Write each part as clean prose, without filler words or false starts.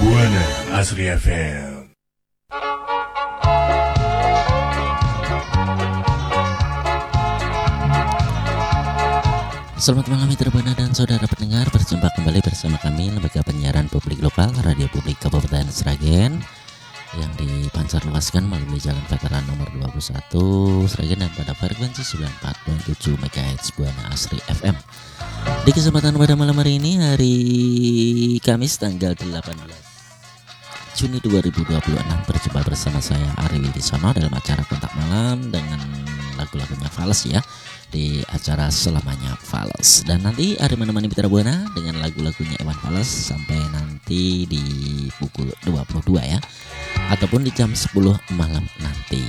Buana Asri FM. Selamat malam mitra Buana dan saudara pendengar, berjumpa kembali bersama kami Lembaga Penyiaran Publik Lokal Radio Publik Kabupaten Sragen yang dipancar luaskan melalui Jalan Veteran nomor 21 Sragen dan pada frekuensi 94.7 MHz Buana Asri FM. Di kesempatan pada malam hari ini, hari Kamis tanggal 18 Juni 2026, berjumpa bersama saya Ari Widisono dalam acara Kontak Malam dengan lagu-lagunya Fales ya, di acara Selamanya Fales. Dan nanti Ari menemani Mitra Buana dengan lagu-lagunya Iwan Fales sampai nanti di pukul 22 ya, ataupun di jam 10 malam nanti.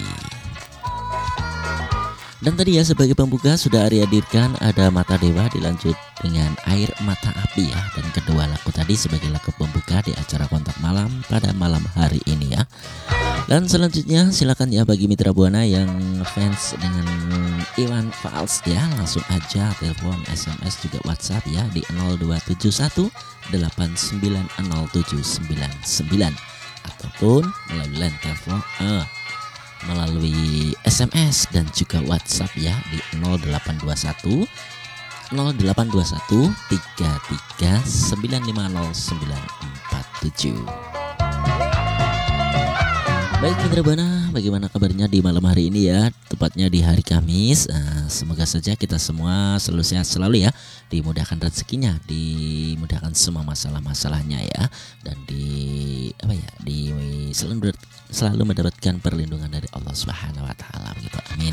Dan tadi ya sebagai pembuka sudah Ari hadirkan ada Mata Dewa, dilanjut dengan Air Mata Api ya. Dan kedua lagu tadi sebagai lagu pembuka di acara Kontak Malam pada malam hari ini ya. Dan selanjutnya silakan ya bagi Mitra Buana yang fans dengan Iwan Fals ya, langsung aja telepon, SMS juga WhatsApp ya di 0271 890799 ataupun melalui line telepon melalui SMS dan juga WhatsApp ya di 0821 33 950947. Baik Mitra Buana, bagaimana kabarnya di malam hari ini ya, tepatnya di hari Kamis. Semoga saja kita semua selalu sehat selalu ya, dimudahkan rezekinya, dimudahkan semua masalah-masalahnya ya, dan selalu mendapatkan perlindungan dari Allah Subhanahu wa taala begitu. Amin.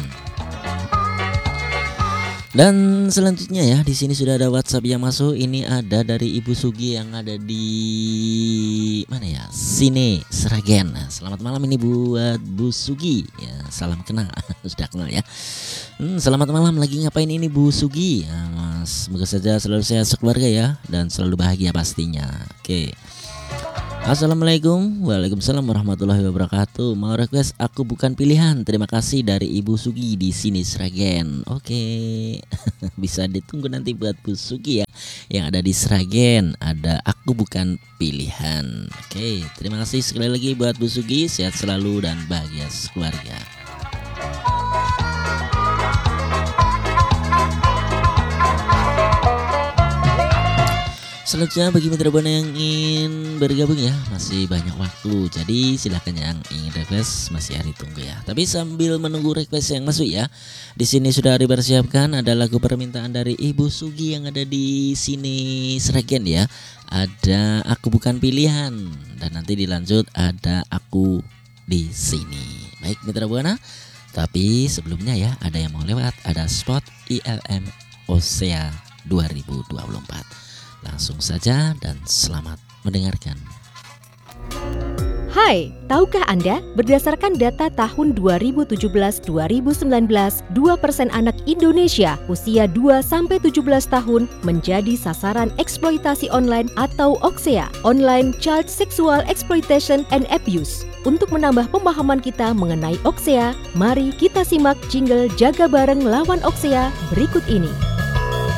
Dan selanjutnya ya, di sini sudah ada WhatsApp yang masuk. Ini ada dari Ibu Sugi yang ada di mana ya? Sini Sragen. Nah, selamat malam ini buat Bu Sugi. Ya, salam kenal. Sudah kenal ya. Selamat malam, lagi ngapain ini Bu Sugi? Ya, semoga saja selalu sehat sekeluarga ya, dan selalu bahagia pastinya. Oke. Assalamualaikum. Waalaikumsalam warahmatullahi wabarakatuh. Mau request Aku Bukan Pilihan. Terima kasih dari Ibu Sugi di sini Sragen. Oke. Bisa ditunggu nanti buat Bu Sugi ya, yang ada di Sragen. Ada Aku Bukan Pilihan. Oke, terima kasih sekali lagi buat Bu Sugi. Sehat selalu dan bahagia sekeluarga. Selanjutnya bagi Mitra Buana yang ingin bergabung ya, masih banyak waktu. Jadi silakan yang ingin request masih Ari tunggu ya. Tapi sambil menunggu request yang masuk ya, di sini sudah Ari persiapkan ada lagu permintaan dari Ibu Sugi yang ada di sini Sragen ya. Ada Aku Bukan Pilihan dan nanti dilanjut ada Aku di Sini. Baik Mitra Buana, tapi sebelumnya ya ada yang mau lewat, ada spot ILM Osea 2024. Langsung saja dan selamat mendengarkan. Hai, tahukah Anda, berdasarkan data tahun 2017-2019, 2% anak Indonesia usia 2-17 tahun menjadi sasaran eksploitasi online atau OXEA, Online Child Sexual Exploitation and Abuse. Untuk menambah pemahaman kita mengenai OXEA, mari kita simak jingle Jaga Bareng Lawan OXEA berikut ini.